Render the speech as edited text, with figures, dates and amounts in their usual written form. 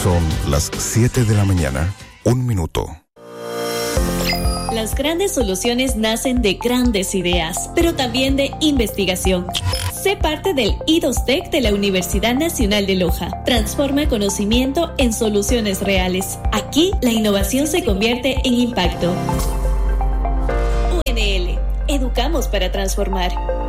Son las 7 de la mañana, 1 minuto. Las grandes soluciones nacen de grandes ideas, pero también de investigación. Sé parte del I2TEC de la Universidad Nacional de Loja. Transforma conocimiento en soluciones reales. Aquí, la innovación se convierte en impacto. UNL. Educamos para transformar.